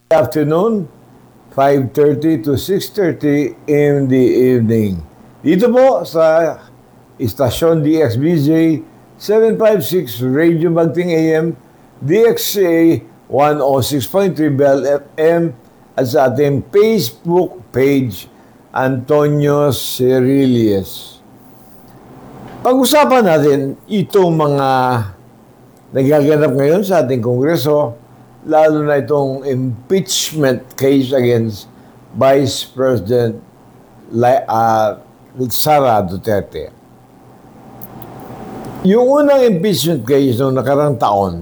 afternoon, 5:30 to 6:30 in the evening. Dito po sa Istasyon DXBJ 756 Radio Magting AM, DXA 106.3 Bell FM at sa ating Facebook page, Antonio Cerilles. Pag-usapan natin itong mga nagaganap ngayon sa ating Kongreso, lalo na itong impeachment case against Vice President Sara Duterte. Yung unang impeachment case noong nakarang taon,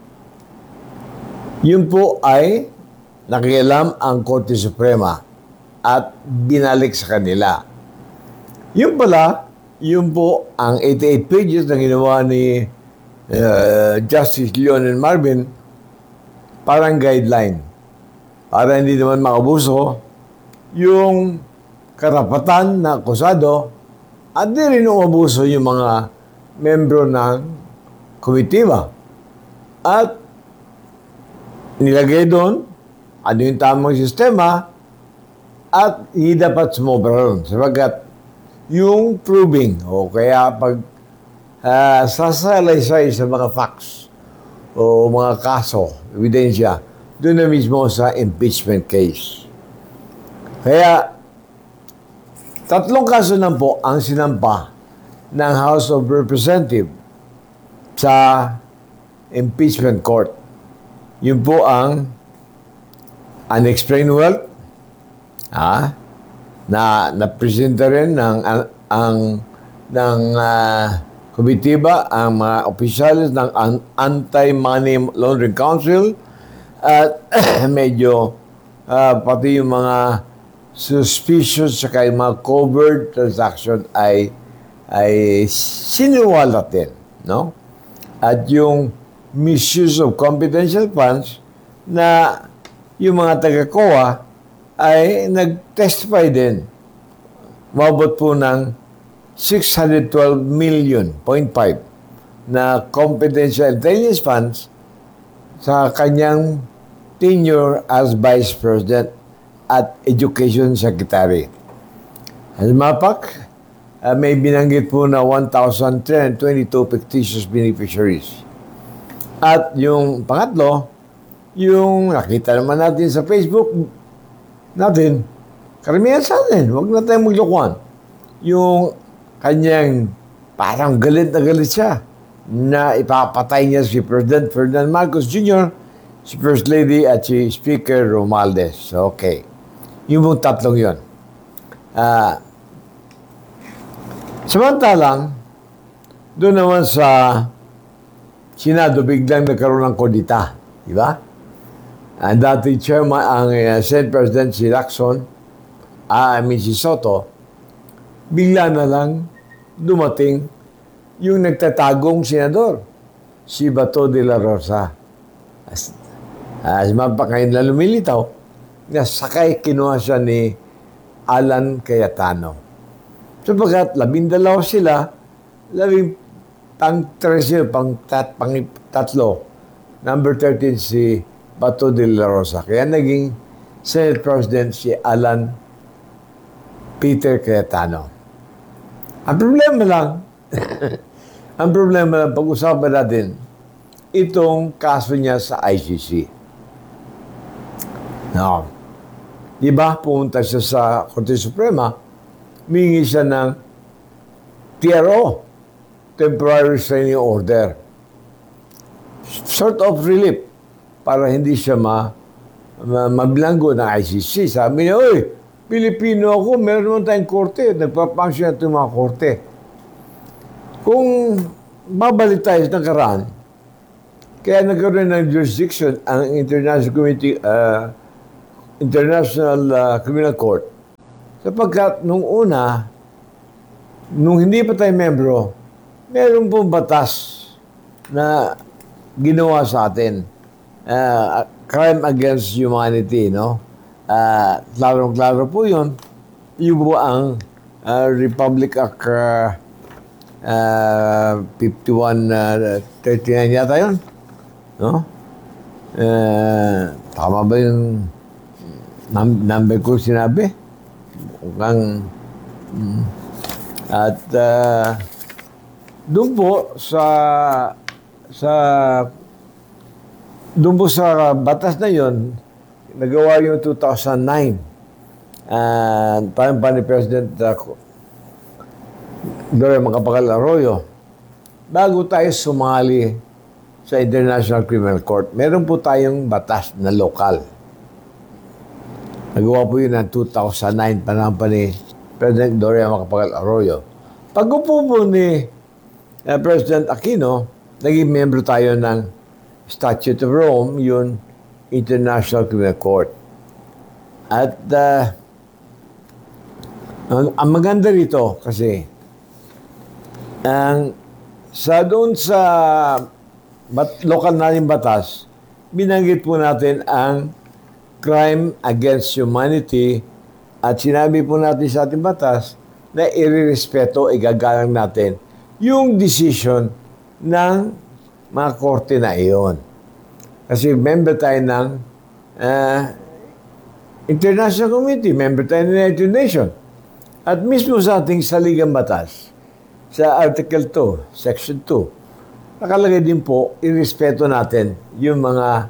yun po ay nakialam ang Korte Suprema at binalik sa kanila. Yun pala, yun po ang 88 pages na ginawa ni Justice Leonel Marvin, parang guideline para hindi naman makabuso yung karapatan na akusado at di rin umabuso yung mga membro ng komitiba. At nilagay doon ano yung tamang sistema at hindi dapat sumobra ron sabagat yung proving o kaya pag sasalaysay sa mga facts o mga kaso, ebidensya, doon na mismo sa impeachment case. Kaya, 3 kaso na po ang sinampa ng House of Representatives sa impeachment court. Yun po ang unexplained wealth, na presenta rin ng komitiba ang mga opisyalis ng Anti-Money Laundering Council at medyo pati yung mga suspicious saka yung mga covered transaction ay siniwalat din, no? At yung misuse of confidential funds na yung mga taga-COA ay nag-testify din. Mabot po ng 612.5 million na confidential intelligence funds sa kanyang tenure as Vice President at Education Secretary. As mapak, may binanggit po na 1,322 fictitious beneficiaries. At yung pangatlo, yung nakita naman natin sa Facebook natin, karamihan sa atin, huwag na tayong maglokohan. Yung kanyang parang galit na galit siya na ipapatay niya si President Ferdinand Marcos Jr., si First Lady at si Speaker Romualdez. Okay. Yung mong tatlong yun. Samantalang, doon naman sa Senado, biglang nagkaroon ng kodita. Di ba? Ang dati chairman, ang Senate President si Lacson, si Soto, bigla na lang dumating yung nagtatagong senador, si Bato de la Rosa. Mapakain na lumilitaw, na sakay kinuha siya ni Alan Cayetano. Sapagat 12 sila, 13, pang-tatlo, number 13 si Bato de la Rosa. Kaya naging Senate President si Alan Peter Cayetano. Ang problema lang, pag-usapan natin, itong kaso niya sa ICC. Now, di ba, pumunta siya sa Korte Suprema, humingi siya ng TRO, Temporary Restraining Order. Sort of relief, para hindi siya mabilanggo ng ICC. Sabi niya, oy, Pilipino ako, meron naman tayong korte. Nagpapangsyon natin mga korte. Kung babalik tayo sa nakaraan, kaya nagkaroon ng jurisdiction ang International Criminal Court. Sapagkat nung una, nung hindi pa tayo membro, meron pong batas na ginawa sa atin. Crime against humanity, no? Klaro-klaro po yun. Yung po ang Republic Act 5139 yata yun. No? Tama ba yung number ko sinabi? Mukhang, at doon po sa doon po sa batas na yon, nagawa yung 2009. Time pa ni President Gloria Macapagal Arroyo. Bago tayo sumali sa International Criminal Court, meron po tayong batas na lokal. Nagawa po yun ng 2009, panahon pa ni President Gloria Macapagal Arroyo. Pag-upo po ni President Aquino, naging membro tayo ng Statute of Rome, yun, International Criminal Court. At ang maganda rito kasi, doon sa lokal natin batas, binanggit po natin ang crime against humanity at sinabi po natin sa ating batas na irerespeto, igagalang natin yung decision ng mga korte na iyon. Kasi member tayo ng international community, member tayo ng United Nations. At mismo sa ating saligang batas, sa Article 2, Section 2, nakalagay din po, irespeto natin yung mga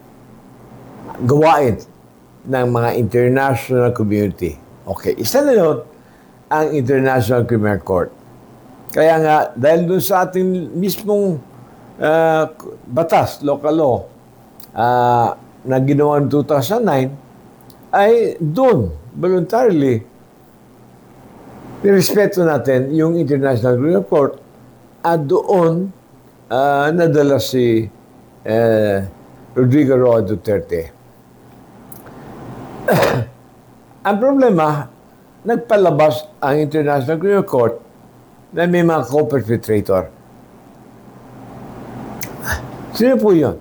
gawain ng mga international community. Okay, isa na yun ang International Criminal Court. Kaya nga, dahil doon sa ating mismong batas, local law, na ginawa ng 2009, ay doon, voluntarily, nirespeto natin yung International Criminal Court at doon nadala si Rodrigo Roa Duterte. Ang problema, nagpalabas ang International Criminal Court na may mga co-perpetrator. Sino po yun?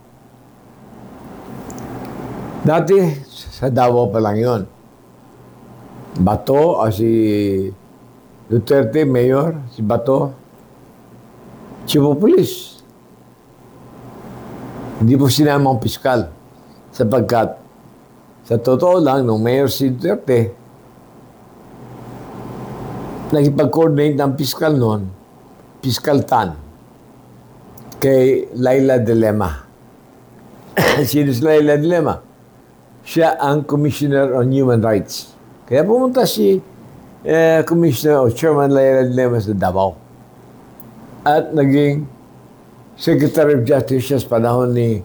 Dati, sa Davao pa lang yun. Bato, si Duterte, mayor, si Bato, chief of police. Hindi po sinama ang piskal. Sapagkat, sa totoo lang, nung mayor si Duterte, nakipag-coordinate ng piskal noon, Piskal Tan, kay Laila De Lema. Sino si Laila De Lema? Siya ang Commissioner on Human Rights. Kaya pumunta si Commissioner o Chairman Laila De Lema sa Davao. At naging Secretary of Justice siya sa panahon ni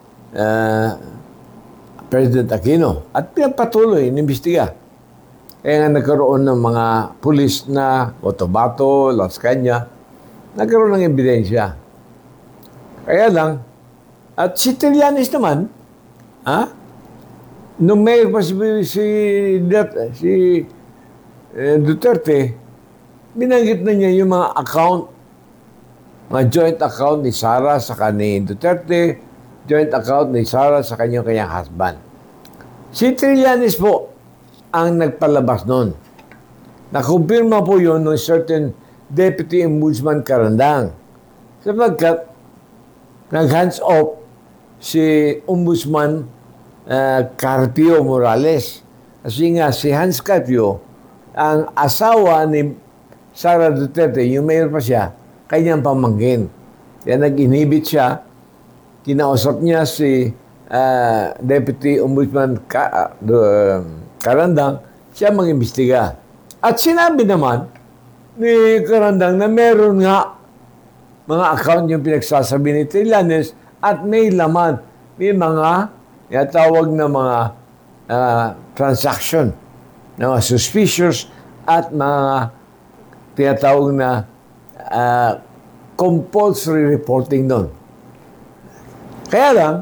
President Aquino. At pinapatuloy, inimbestiga. Kaya nga nagkaroon ng mga pulis na Cotabato, Las Cañas, nagkaroon ng ebidensya. Kaya lang, at si Trillanes naman, nung mayor pa si Duterte, binanggit na niya yung mga account, mga joint account ni Sara sa ni Duterte, joint account ni Sara sa kanyang husband. Si Trillanes po ang nagpalabas noon. Nakumpirma po yun ng certain Deputy Ombudsman Carandang. Sapagkat nag-hands off si Ombudsman Carpio Morales. Kasi nga si Hans Carpio, ang asawa ni Sara Duterte, yung mayor pa siya, kanyang pamangkin. Kaya nag-inhibit siya, kinausap niya si Deputy Ombudsman Carandang, siya mag-imbestiga. At sinabi naman ni Carandang na meron nga mga account yung pinagsasabi ni Trillanes at may laman, may mga tawag na mga transaction na mga suspicious at mga tinatawag na compulsory reporting doon. Kaya lang,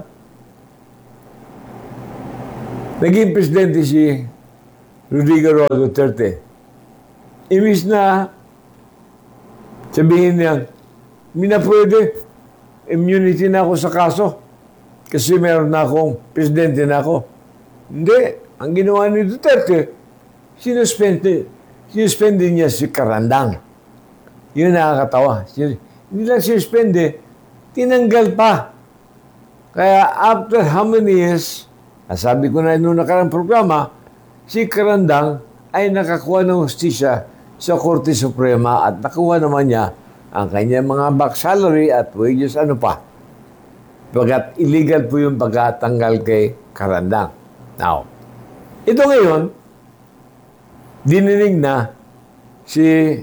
naging presidente si Rodrigo Roa Duterte. Imbis na sabihin niya, hindi na pwede, immunity na ako sa kaso kasi meron na akong presidente na ako. Hindi. Ang ginawa ni Duterte, sinuspende niya si Carandang. Yun nakakatawa. Hindi lang sinuspende, tinanggal pa Kaya after how many years, sabi ko na noong nakarang programa, si Carandang ay nakakuha ng hustisya sa Korte Suprema at nakuha naman niya ang kanyang mga back salary at wages, ano pa. Pagkat illegal po yung pagkatanggal kay Carandang. Now, ito ngayon, dininig na si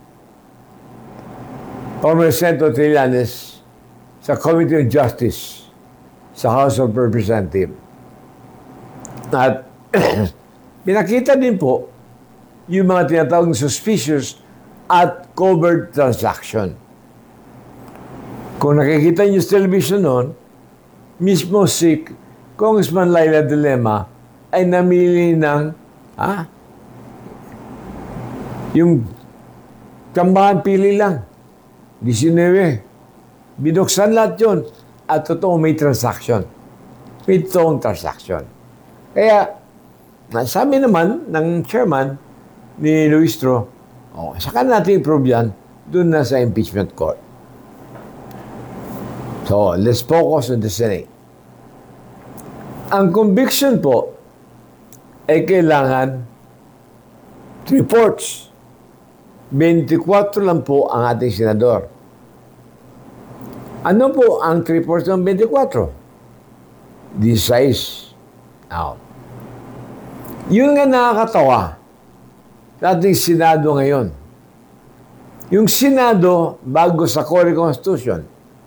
former Senator Trillanes sa Committee on Justice sa House of Representatives. At pinakita din po yung mga tinatawag suspicious at covered transaction. Kung nakikita niyo sa television noon, mismo si Congressman Laila De Lima ay namili ng yung kambahan pili lang. 19. Binuksan lahat yun. At totoo may transaction. May totoong transaction. Kaya, sabi naman ng chairman ni Luis Tro, saka natin i-prove yan doon na sa impeachment court. So, let's focus on the Senate. Ang conviction po ay kailangan 3 reports. 24 lang po ang ating senador. Ano po ang 3 reports ng 24? 16. Now, yun nga nakakatawa sa ating Senado ngayon. Yung Senado, bago sa Core Constitution,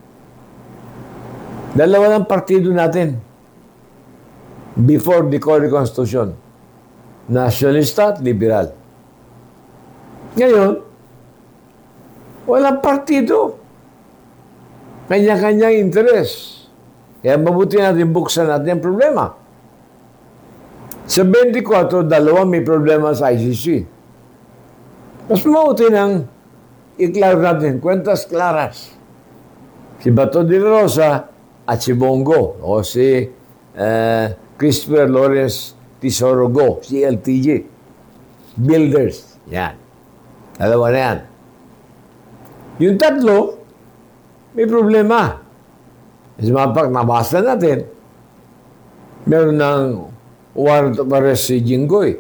2 ng partido natin before the Core Constitution. Nationalista at liberal. Ngayon, walang partido. Kanya-kanyang interes. Kaya mabuti natin buksan natin ang problema. Sa 24, 2 may problema sa ICC. Mas mabuti nang i-clar natin, kwentas klaras. Si Bato de la Rosa at si Bongo o si Christopher Lawrence Tesoro Go, si LTG. Builders. Yan. 2 na yan. Yung 3, may problema. As a matter of fact, nabasa natin. Meron ng warrant of arrest si Jinggoy.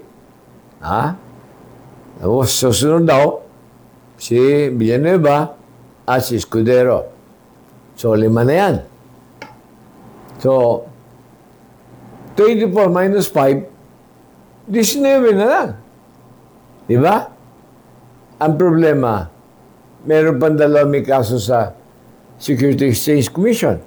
Tapos susunod daw, si Villanueva at si Escudero. So, 5 na yan. So, 24 minus 5, 19 na lang. Diba? Ang problema, meron pang 2 may kaso sa Security Exchange Commission.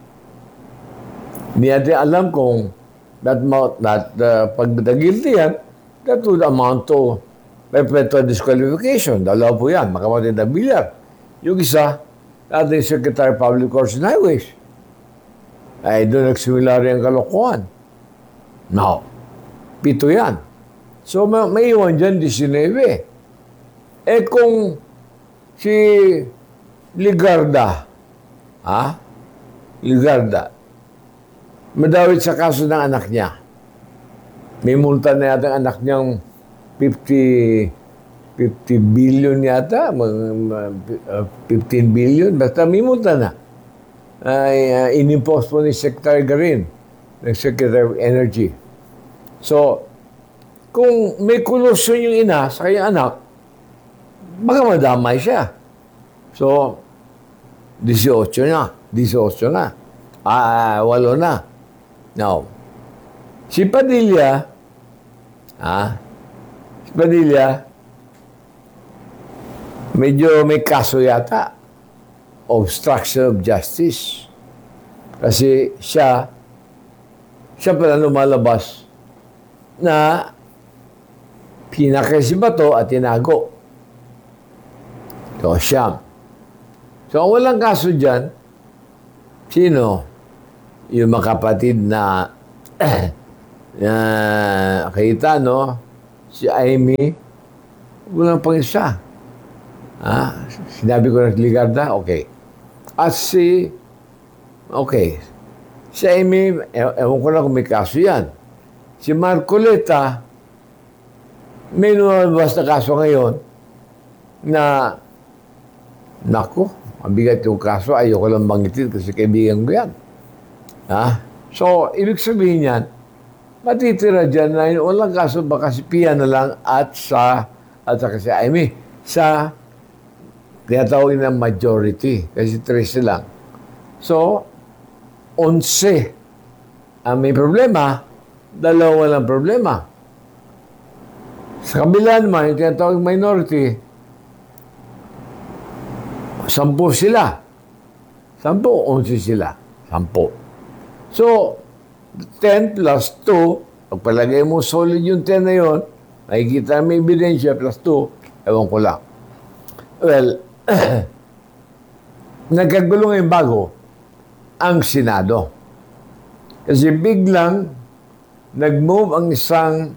Hindi natin alam kung pag guilty yan, that would amount to perpetual disqualification. 2 po yan, makapatid na bilyar. Yung isa, ating Secretary of Public Works and Highways. Ay doon nagsimula rin ang kalokohan. Now, 7 yan. So, may iwan dyan 19. Kung si Ligarda, Ligarda, madawit sa kaso ng anak niya. May multa na yata ang anak niyang 50 billion yata, 15 billion, basta may multa na. Inimpose po ni Secretary Garin, ng Secretary of Energy. So, kung may kolusyon yung ina sa kanyang anak, baka madamay siya. So, 18 na. 8 na. 8 na. Now, si Padilla, medyo may kaso yata. Obstruction of justice. Kasi siya pala lumalabas na pinakay si Bato at tinago. So, siyam. So, ang walang kaso dyan, sino? Yung makapatid na Cayetano, si Amy, walang pang isa. Sinabi ko na Ligarda, okay. At si Amy, ewan ko na kung may kaso yan. Si Marcoleta, may lumabas na kaso ngayon na, naku, mabigat yung kaso, ayoko lang bangitin kasi kaibigan ko yan. Ha? So, ibig sabihin yan, matitira dyan na walang kaso baka si Pia na lang at saka si Amy sa tinatawag na majority kasi 13 lang. So, 11 ang may problema, 2 walang problema. Sa kabila naman, yung tinatawag minority, 10 sila. 10, 11 sila. 10. So, 10 plus 2, pagpalagay mo solid yung 10 na yun, nakikita may ebidensya plus 2, ewan ko lang. Well, nagkagulo ngayon bago ang Senado. Kasi biglang nag-move ang isang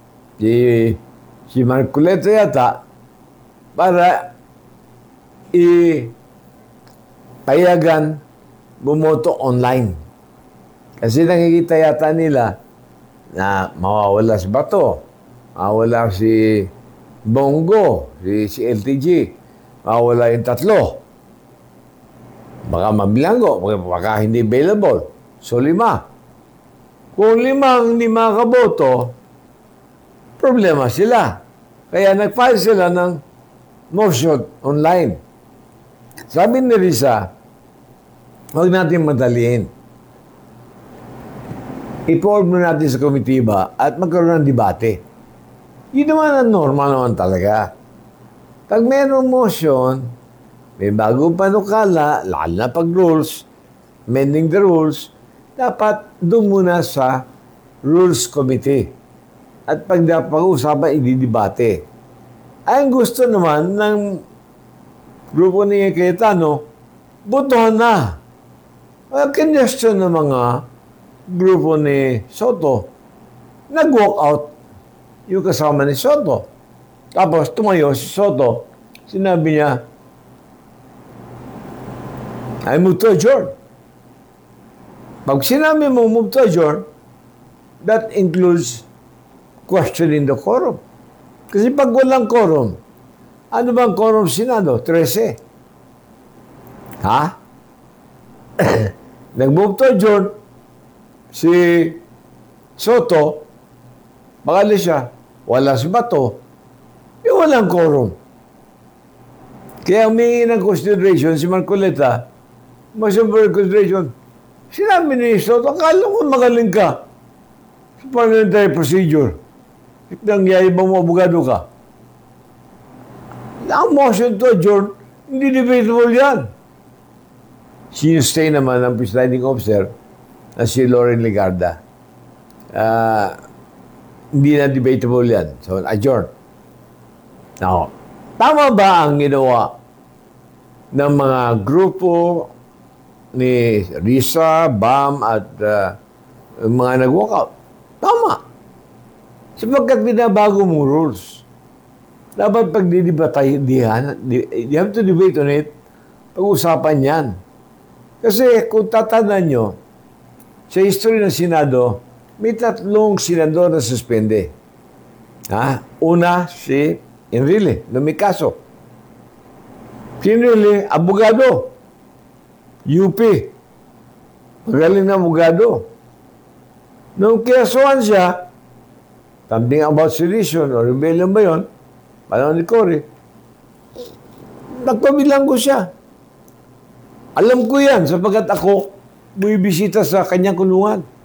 si Marcoleta yata para payagan bumoto online. Kasi nakikita yata nila na mawawala si Bato, mawawala si Bongo, si LTG, mawawala yung 3. Baka mabilanggo, baka hindi available. So 5. Kung 5 ang hindi makaboto, problema sila. Kaya nag-file sila ng motion online. Sabi ni Risa, huwag natin madaliin. I-forward mo natin sa komitiba at magkaroon ng debate. Yun naman ang normal naman talaga. Pag mayroong motion, may bagong panukala, lalo na pag rules, amending the rules, dapat doon muna sa Rules Committee. At pag napag-usapan, i-debate. Ang gusto naman ng grupo ni Cayetano, botohan na. Congestion ng mga grupo ni Soto, nag-walk out yung kasama ni Soto. Tapos tumayo si Soto, sinabi niya, I move to adjourn. Pag sinabi mo move to adjourn, that includes questioning the quorum. Kasi pag walang quorum, ano bang quorum Senado? 13. Ha? Nag-move to adjourn, si Soto, bakali siya, wala si Bato, walang quorum. Kaya humingi ng consideration si Marcoleta, motion for consideration. Sinabi ni Soto, akala ko magaling ka sa parliamentary procedure. Nangyayari ba mo abogado ka? Ang motion to adjourn, hindi debatable yan. Sinustay naman ang presiding officer na si Lauren Legarda. Hindi na debatable yan. So, adjourn. Now, tama ba ang ginawa ng mga grupo ni Risa, Bam, at mga nag-walkout? Tama. Sapagkat binabago mo rules. Dapat pag didibatahin, you have to debate on it, pag-usapan yan. Kasi kung tatandaan nyo, sa history ng Senado, may 3 senador na suspende. Una, si Enrile, na may kaso. Si Enrile, abogado. UP. Magaling na abogado. Nung kinasuhan siya, something about sedition or rebellion ba yun? Panahon ni Cory, nagpabilanggo siya. Alam ko yan, sapagkat ako bumibisita sa kanyang kulungan.